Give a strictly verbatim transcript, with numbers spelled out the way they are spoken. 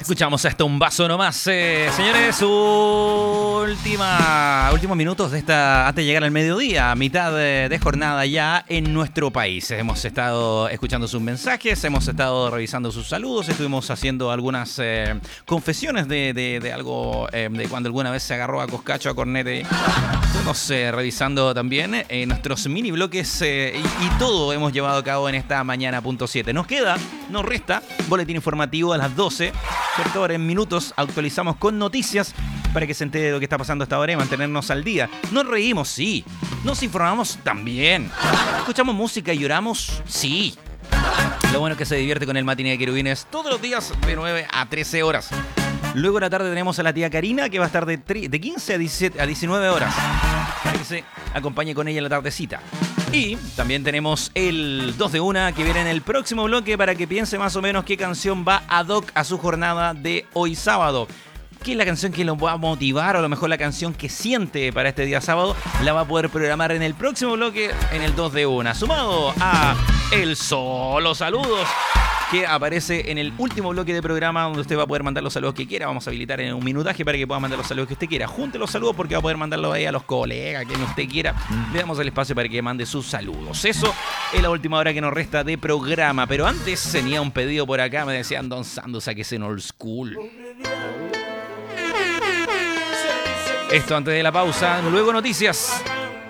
Escuchamos hasta un vaso nomás, eh, señores. Última, últimos minutos de esta antes de llegar al mediodía, mitad de, de jornada ya en nuestro país. Hemos estado escuchando sus mensajes, hemos estado revisando sus saludos, estuvimos haciendo algunas eh, confesiones de, de, de algo eh, de cuando alguna vez se agarró a Coscacho, a Cornete. Estuvimos eh, revisando también eh, nuestros mini bloques eh, y, y todo hemos llevado a cabo en esta mañana punto siete. Nos queda, nos resta boletín informativo a las doce. Cierto, ahora en minutos actualizamos con noticias para que se entere de lo que está pasando hasta ahora y mantenernos al día. Nos reímos, sí. Nos informamos también. Escuchamos música y lloramos, sí. Lo bueno es que se divierte con el Matiné de Querubines todos los días de nueve a trece horas. Luego de la tarde tenemos a la tía Karina, que va a estar de, de quince a diecisiete, a diecinueve horas. Para que se acompañe con ella en la tardecita. Y también tenemos el dos de una que viene en el próximo bloque para que piense más o menos qué canción va ad hoc a su jornada de hoy sábado. ¿Qué es la canción que lo va a motivar o a lo mejor la canción que siente para este día sábado? La va a poder programar en el próximo bloque en el dos de una. Sumado a El Solo Saludos, que aparece en el último bloque de programa donde usted va a poder mandar los saludos que quiera. Vamos a habilitar en un minutaje para que pueda mandar los saludos que usted quiera. Junte los saludos porque va a poder mandarlos ahí a los colegas, a quien usted quiera. Le damos el espacio para que mande sus saludos. Eso es la última hora que nos resta de programa. Pero antes tenía un pedido por acá. Me decían, Don Sando, sáquese en old school. Esto antes de la pausa. Luego noticias.